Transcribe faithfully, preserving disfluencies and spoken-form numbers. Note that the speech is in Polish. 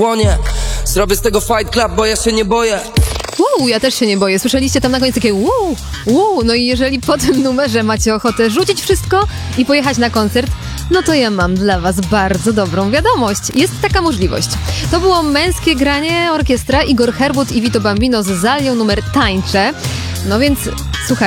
Łonie, zrobię z tego fight club, bo ja się nie boję. Uuu, ja też się nie boję. Słyszeliście tam na końcu takie uuu, uuu. No i jeżeli po tym numerze macie ochotę rzucić wszystko i pojechać na koncert, no to ja mam dla was bardzo dobrą wiadomość. Jest taka możliwość. To było męskie granie, orkiestra, Igor Herbut i Vito Bambino z Zalią numer Tańczę. No więc słuchaj.